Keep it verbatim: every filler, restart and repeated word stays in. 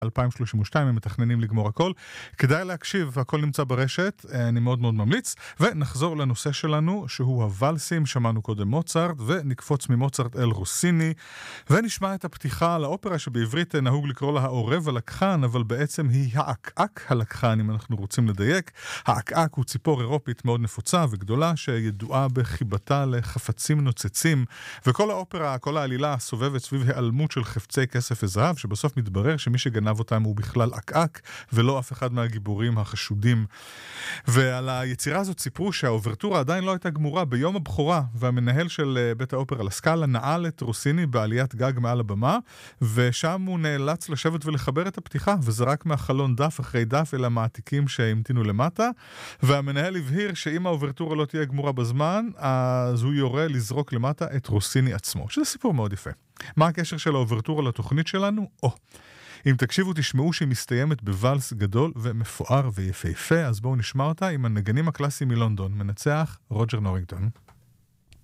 אלפיים שלושים ושתיים הם מתכננים לגמור הכל. כדאי להקשיב, הכל נמצא ברשת, אני מאוד מאוד ממליץ. ונחזור לנושא שלנו, שהוא הוואלסים, שמענו קודם מוצרט, ונקפוץ ממוצרט אל רוסיני, ונשמע את הפתיחה על האופרה שבעברית נהוג לקרוא לה העורב הלקחן, אבל בעצם היא העקעק הלקחן, אם אנחנו רוצים לדייק. העקעק הוא ציפור אירופית מאוד נפוצה וגדולה, שידועה בחיבתה לחפצים נוצצים, וכל האופרה, כל העלילה סובבת סביב העלמות של חפצי כסף וזהב, שבסוף מתברר שמי שגנב אותם הוא בכלל עקעק, ולא אף אחד מהגיבורים החשודים. ועל היצירה הזאת סיפרו שהאוברטורה עדיין לא הייתה גמורה ביום הבכורה, והמנהל של בית האופרה לסקאלה נעל את רוסיני בעליית גג מעל הבמה, ושם הוא נאלץ לשבת ולחבר את הפתיחה, וזרק מהחלון דף אחרי דף אל המעתיקים שהמתינו למטה, והמנהל הבהיר שאם האוברטורה לא תהיה גמורה בזמן, אז הוא יורה לזרוק למטה את רוסיני עצמו, שזה סיפור מאוד יפה. מה הקשר של האוברטורה לתוכנית שלנו? או, אם תקשיבו תשמעו שהיא מסתיימת בוואלס גדול ומפואר ויפהפה, אז בואו נשמע אותה עם הנגנים הקלאסיים מלונדון, מנצח רוג'ר נורינגטון.